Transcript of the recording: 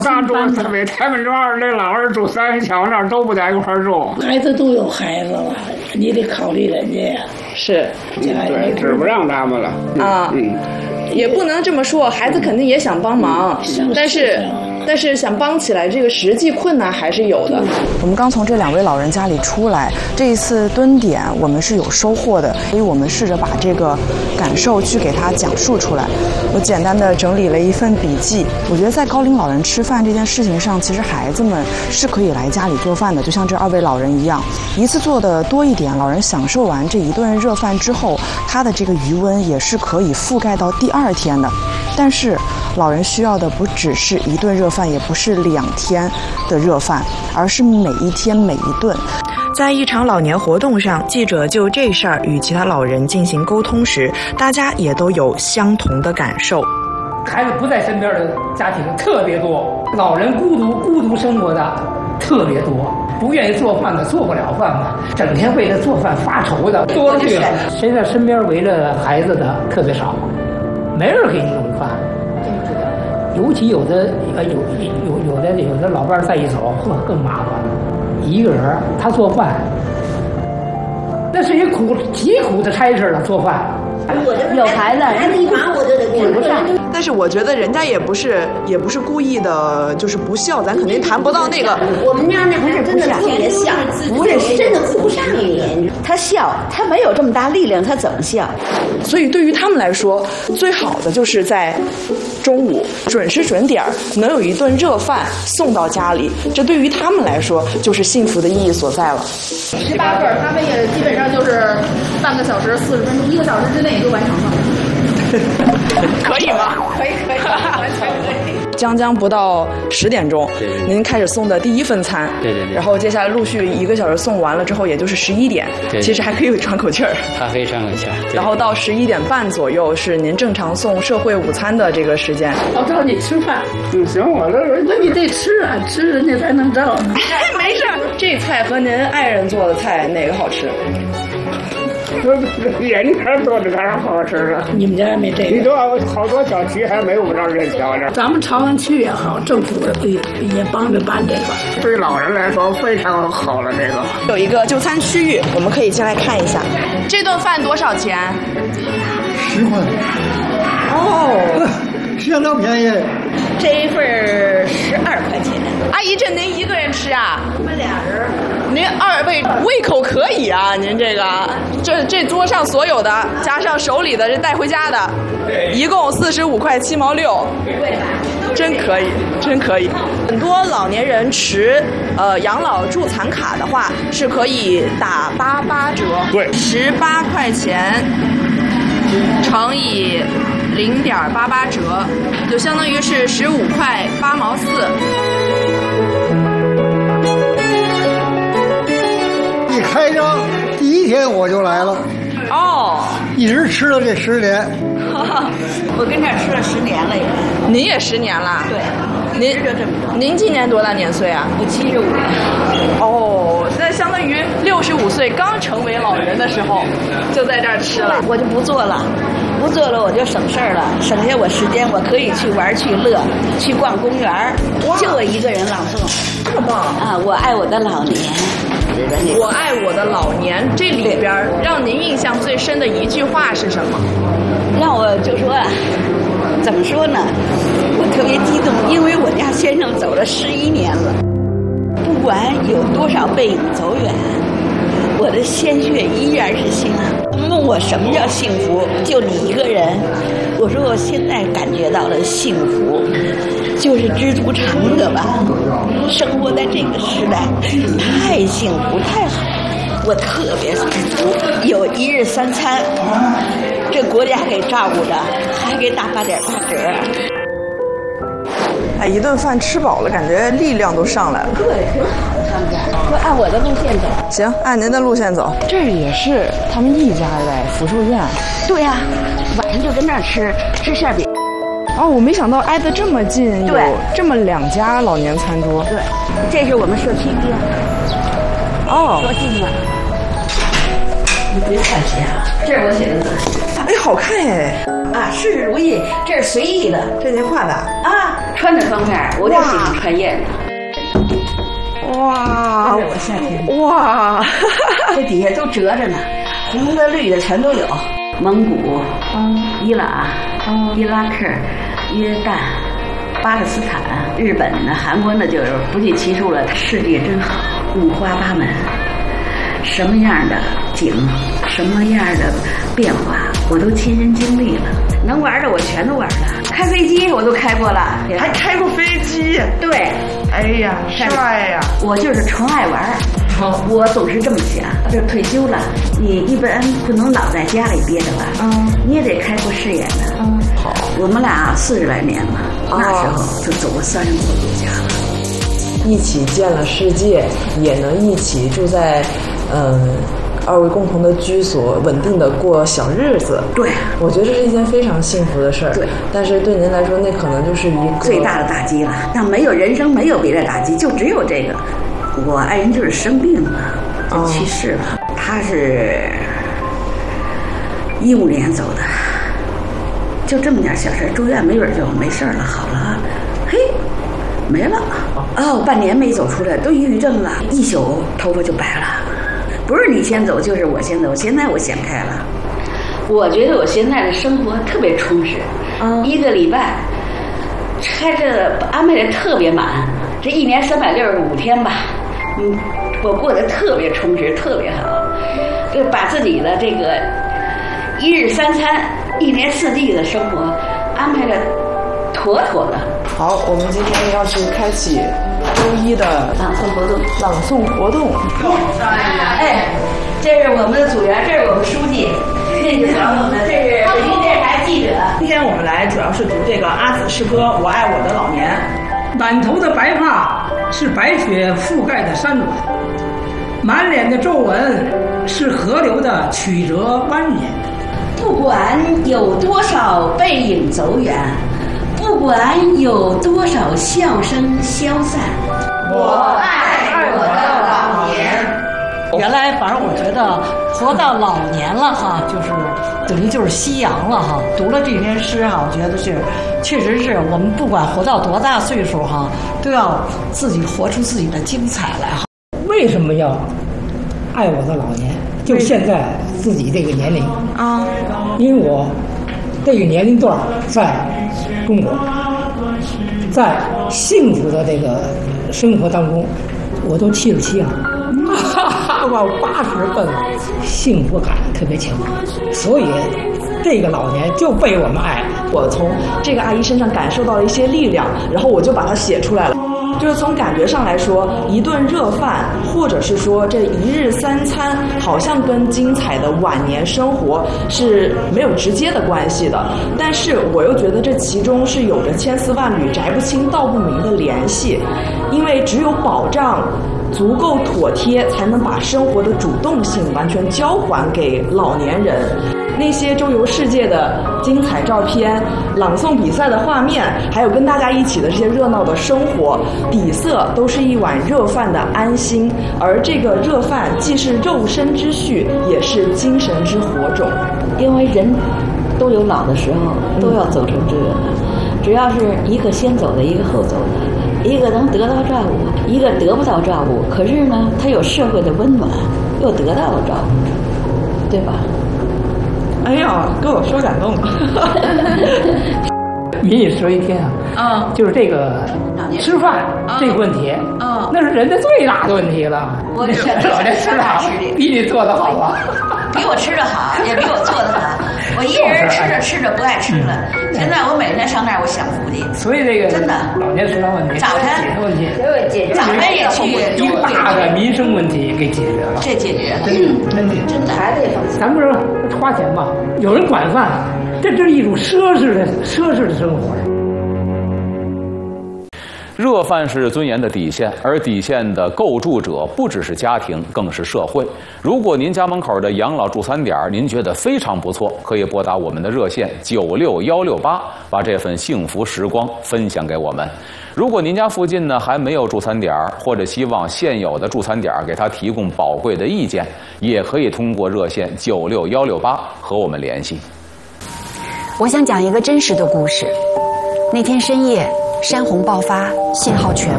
仨住比他们这儿那老人住三个桥那儿都不在一块儿住。 孩子都有孩子了，你得考虑人家呀。 是， 对，指不让他们了啊。也不能这么说，孩子肯定也想帮忙，但是想帮起来，这个实际困难还是有的。我们刚从这2位老人家里出来，这一次蹲点我们是有收获的，所以我们试着把这个感受去给他讲述出来。我简单的整理了一份笔记，我觉得在高龄老人吃饭这件事情上，其实孩子们是可以来家里做饭的，就像这2位老人一样，一次做的多一点，老人享受完这一顿热饭之后，他的这个余温也是可以覆盖到第2天的。但是老人需要的不只是一顿热饭，也不是2天的热饭，而是每一天每一顿。在一场老年活动上，记者就这事儿与其他老人进行沟通时，大家也都有相同的感受。 孩子不在身边的家庭特别多，老人孤独生活的特别多，不愿意做饭的做不了饭的，整天为了做饭发愁的多了去了。现在身边围着孩子的特别少，没人给你弄饭。尤其有的老伴在一走，更麻烦了。一个人他做饭，那是一极苦的差事了。做饭， 有孩子，孩子一忙我就得顾不上。 但是我觉得人家也不是故意的，就是不孝，咱肯定谈不到那个。 我们家那孩子真的特别孝，不是真的顾不上你。他孝，他没有这么大力量，他怎么孝？ 所以对于他们来说，最好的就是在中午准时准点能有一顿热饭送到家里，这对于他们来说就是幸福的意义所在了。 18个，他们也基本上就是半个小时40分钟，1个小时之内也就完成了。 可以吗？ 可以，完全可以。 将不到10点钟，您开始送的第1份餐， 对， 然后接下来陆续1个小时送完了之后，也就是11点，其实还可以喘口气儿， 还可以喘口气儿。 然后到11点半左右是您正常送社会午餐的这个时间。 我找你吃饭， 行，我这那你得吃啊，吃人家才能照。 没事，这菜和您爱人做的菜哪个好吃？ 人家做的当然好吃了。 你们家没这个？ 你多好多小区还没有我们这儿这条呢。 咱们朝阳区也好，政府也帮着办这个。 对老人来说非常好了，这个有一个就餐区域，我们可以先来看一下。这顿饭多少钱 ？10块。 哦， 相当便宜。 这一份12块钱。 阿姨，这您一个人吃啊？ 我们2人。 您2位胃口可以啊，您这个这桌上所有的加上手里的这带回家的，一共45块7毛6，真可以，真可以。很多老年人持养老助残卡的话，是可以打88折， 对 ，18块钱乘以0.88折，就相当于是15块8毛4。 一开张第1天我就来了， 哦， 一直吃了这10年。 我跟这儿吃了10年了也。 您也10年了？ 对。您今年多大年岁啊？我75。 哦，那相当于65岁刚成为老人的时候，就在这儿吃了。 我就不做了，我就省事儿了，省下我时间，我可以去玩去乐，去逛公园，就我一个人朗诵。 这么棒啊！我爱我的老年。 我爱我的老年，这里边让您印象最深的一句话是什么？ 让我就说啊，怎么说呢？我特别激动，因为我家先生走了11年了，不管有多少背影走远，我的鲜血依然是幸福。问我什么叫幸福？就你一个人。我说我现在感觉到了幸福，就是知足常乐吧。生活在这个时代，太幸福太好，我特别知足，有1日3餐，这国家给照顾着，还给打8.8折。 哎，一顿饭吃饱了，感觉力量都上来了。 对，挺好的，他们家说按我的路线走。 行，按您的路线走。这也是他们一家在福寿院。 对呀，晚上就跟那儿吃馅饼。 哦，我没想到挨得这么近，有这么2家老年餐桌。 对，这是我们社区医院。 哦， 多近啊！你不用看谁啊，这是我写的字。 哎，好看哎！ 啊，事事如意，这是随意的， 这您画的啊？ 穿的方面我就喜欢穿艳的。 哇， 我夏天哇， 这底下都折着呢，红的绿的全都有。蒙古、伊朗、伊拉克、约旦、巴勒斯坦、日本呢、韩国呢，就是不计其数了。世界真好，五花八门，什么样的景，什么样的变化，我都亲身经历了。能玩的我全都玩了，开飞机我都开过了， 还开过飞机。 对， 哎呀，帅呀！ 我就是纯爱玩。我总是这么想，这退休了，你一般不能老在家里憋着吧？你也得开阔视野呢。 好， 我们俩40来年了，那时候就走过30多国家了， 一起见了世界，也能一起住在二位共同的居所，稳定的过小日子。 对， 我觉得这是一件非常幸福的事儿。 对， 但是对您来说，那可能就是一个最大的打击了。但没有人生没有别的打击，就只有这个。我爱人就是生病了，就去世了。他是15年走的，就这么点小事，住院没准就没事了，好了，嘿，没了。半年没走出来，都抑郁症了，一宿头发就白了。不是你先走，就是我先走。现在我想开了，我觉得我现在的生活特别充实。1个礼拜，安排的特别满，这1年365天吧。我过得特别充实，特别好，就把自己的这个1日3餐、1年4季的生活安排的妥妥的。 好，我们今天要去开启周一的朗诵活动。哎，这是我们的组员，这是我们书记，这是小勇的，这是北京电视台记者。 今天我们来主要是读这个阿紫诗歌《我爱我的老年》。 满头的白发是白雪覆盖的山峦，满脸的皱纹是河流的曲折蜿蜒。 不管有多少背影走远，不管有多少笑声消散，我爱我的老年。 原来反正我觉得活到老年了哈，就是等于就是夕阳了哈。读了这篇诗哈，我觉得是确实是我们不管活到多大岁数哈，都要自己活出自己的精彩来哈。 为什么要爱我的老年？就现在自己这个年龄啊，因为我这个年龄段在中国，在幸福的这个生活当中，我都77了。到80分，幸福感特别强，所以这个老年就被我们爱。 我从这个阿姨身上感受到了一些力量，然后我就把它写出来了。就是从感觉上来说，一顿热饭，或者是说这1日3餐，好像跟精彩的晚年生活是没有直接的关系的。但是我又觉得这其中是有着千丝万缕、摘不清道不明的联系，因为只有保障足够妥帖，才能把生活的主动性完全交还给老年人。那些周游世界的精彩照片、朗诵比赛的画面，还有跟大家一起的这些热闹的生活，底色都是一碗热饭的安心。而这个热饭既是肉身之序，也是精神之火种。 因为人都有老的时候，都要走成这个的。只要是一个先走的，一个后走的，一个能得到照顾，一个得不到照顾。可是呢，他有社会的温暖，又得到了照顾，对吧？ 哎呀，给我说感动了。 民以食为天啊，就是这个吃饭这个问题，那是人的最大的问题了。 我觉得老年吃好，比你做的好啊， 比我吃的好，也比我做的好。我一人吃着不爱吃了，现在我每天上那儿，我享福去。 所以这个真的老年食堂问题， 早晨解决问题， 早晨也去一个大的民生问题给解决了， 这解决了， 真的孩子也放心。 咱不是花钱嘛，有人管饭，这是一种奢侈的生活。 热饭是尊严的底线，而底线的构筑者不只是家庭，更是社会。如果您家门口的养老助餐点您觉得非常不错，可以拨打我们的热线96168，把这份幸福时光分享给我们。如果您家附近呢还没有助餐点，或者希望现有的助餐点给他提供宝贵的意见，也可以通过热线96168和我们联系。 我想讲一个真实的故事。那天深夜， 山洪爆发，信号全